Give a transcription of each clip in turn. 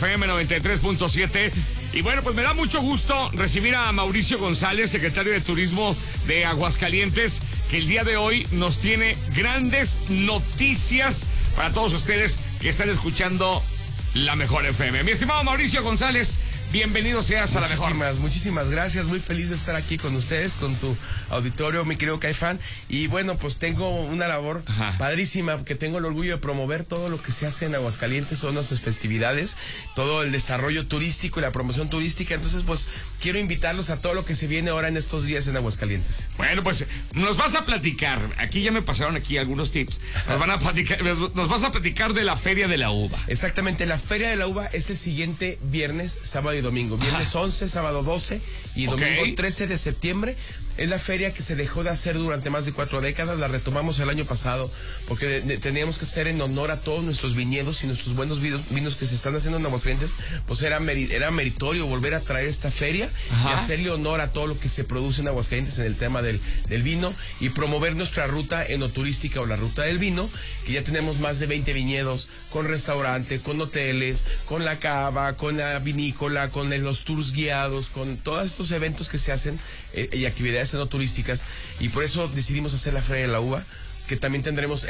FM 93.7. Y bueno, pues me da mucho gusto recibir a Mauricio González, secretario de Turismo de Aguascalientes, que el día de hoy nos tiene grandes noticias para todos ustedes que están escuchando La Mejor FM. Mi estimado Mauricio González, bienvenido seas a La Mejor. Muchísimas gracias, muy feliz de estar aquí con ustedes, con tu auditorio, mi querido Caifán. Y bueno, pues tengo una labor padrísima, que tengo el orgullo de promover todo lo que se hace en Aguascalientes, son nuestras festividades, todo el desarrollo turístico y la promoción turística. Entonces, pues quiero invitarlos a todo lo que se viene ahora en estos días en Aguascalientes. Bueno, pues nos vas a platicar, aquí ya me pasaron aquí algunos tips, nos vas a platicar de la Feria de la Uva. Exactamente, la Feria de la Uva es el siguiente viernes, sábado y domingo. Viernes 11, sábado 12 y domingo 13 de septiembre. Es la feria que se dejó de hacer durante más de 4 décadas, la retomamos el año pasado porque teníamos que hacer en honor a todos nuestros viñedos y nuestros buenos vinos que se están haciendo en Aguascalientes. Pues era meritorio volver a traer esta feria y hacerle honor a todo lo que se produce en Aguascalientes en el tema del vino y promover nuestra ruta enoturística o la ruta del vino, que ya tenemos más de 20 viñedos con restaurante, con hoteles, con la cava, con la vinícola, con los tours guiados, con todos estos eventos que se hacen y actividades enoturísticas, y por eso decidimos hacer la Feria de la Uva, que también tendremos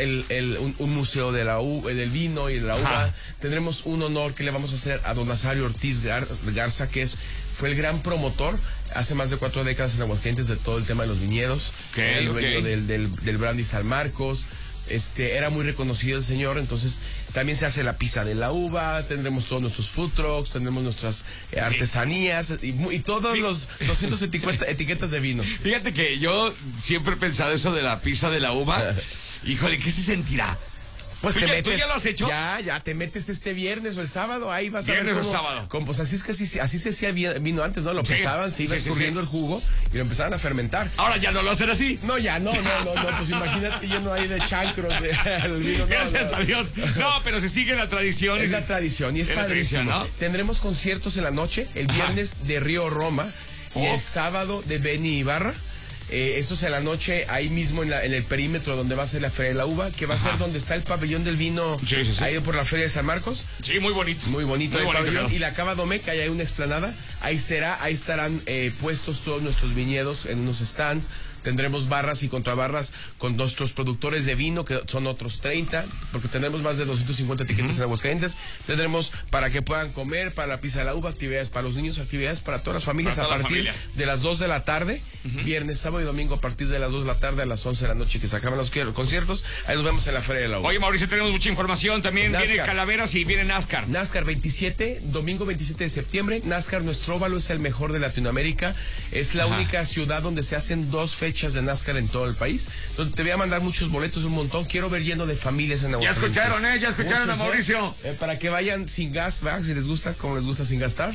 un museo de del vino y de la uva. Tendremos un honor que le vamos a hacer a don Nazario Ortiz Garza, que fue el gran promotor hace más de 4 décadas en Aguascalientes de todo el tema de los viñedos, el dueño del Brandy San Marcos. Era muy reconocido el señor. Entonces también se hace la pizza de la uva, tendremos todos nuestros food trucks, tendremos nuestras artesanías y todos los 250 etiquetas de vinos. Fíjate que yo siempre he pensado eso de la pizza de la uva. Híjole, ¿qué se sentirá? Pues ¿Tú ya lo has hecho? Ya te metes este viernes o el sábado, ahí vas viernes a ver o sábado. Pues así es que así se hacía vino antes, ¿no? Lo pesaban, se iba escurriendo el jugo y lo empezaban a fermentar. Ahora ya no lo hacen así. No, pues imagínate lleno ahí de chancros el vino. Gracias a Dios. No, pero se sigue la tradición. Es la tradición y es padrísimo, ¿no? Tendremos conciertos en la noche, el viernes de Río Roma y el sábado de Benny Ibarra. Eso es en la noche, ahí mismo en el perímetro donde va a ser la Feria de la Uva, que va a ser donde está el pabellón del vino, ahí por la Feria de San Marcos. Sí, muy bonito. Muy bonito el pabellón. Claro. Y la Cava Domecq, ahí hay una explanada, ahí estarán puestos todos nuestros viñedos en unos stands. Tendremos barras y contrabarras con nuestros productores de vino, que son otros 30, porque tendremos más de 250 etiquetas en Aguascalientes. Tendremos para que puedan comer, para la pizza de la uva, actividades para los niños, actividades para todas las familias a partir de las 2 de la tarde, viernes, sábado y domingo a partir de las 2 de la tarde a las 11 de la noche, que se acaban los conciertos. Ahí nos vemos en la Feria de la Uva. Oye, Mauricio, tenemos mucha información. También viene Calaveras y viene NASCAR. NASCAR 27, domingo 27 de septiembre. NASCAR, nuestro óvalo, es el mejor de Latinoamérica. Es la única ciudad donde se hacen 2 fechas de NASCAR en todo el país. Entonces te voy a mandar muchos boletos, un montón. Quiero ver lleno de familias en Aguascalientes. Ya escucharon a Mauricio. Para que vayan sin gas, ¿verdad? Si les gusta, como les gusta sin gastar.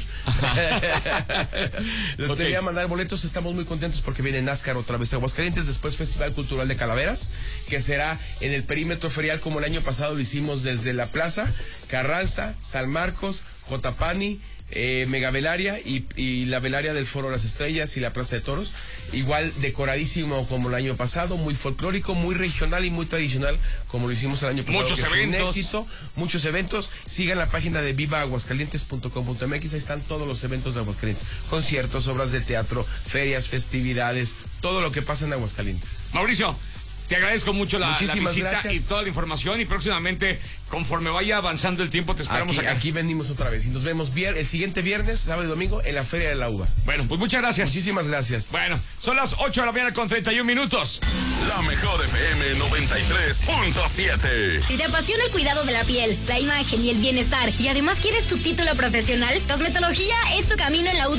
Te voy a mandar boletos. Estamos muy contentos porque viene NASCAR otra vez a Aguascalientes. Después Festival Cultural de Calaveras, que será en el perímetro ferial, como el año pasado lo hicimos desde la Plaza Carranza, San Marcos, Jotapani, Mega Velaria y la Velaria del Foro Las Estrellas y la Plaza de Toros, igual decoradísimo como el año pasado, muy folclórico, muy regional y muy tradicional como lo hicimos el año pasado. Muchos eventos. Un éxito, muchos eventos. Sigan la página de vivaaguascalientes.com.mx, ahí están todos los eventos de Aguascalientes, conciertos, obras de teatro, ferias, festividades, todo lo que pasa en Aguascalientes. Mauricio, te agradezco mucho la visita y toda la información, y próximamente, conforme vaya avanzando el tiempo, te esperamos acá. Aquí venimos otra vez y nos vemos el siguiente viernes, sábado y domingo en la Feria de la Uva. Bueno, pues muchas gracias. Muchísimas gracias. Bueno, son las 8 de la mañana con 31 minutos. La Mejor FM 93.7. Si te apasiona el cuidado de la piel, la imagen y el bienestar, y además quieres tu título profesional, cosmetología es tu camino en la